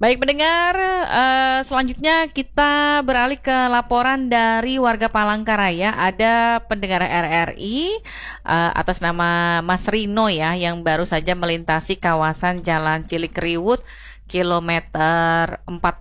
Baik pendengar, selanjutnya kita beralih ke laporan dari warga Palangkaraya. Ada pendengar RRI atas nama Mas Rino ya, yang baru saja melintasi kawasan Jalan Cilikriwut kilometer 40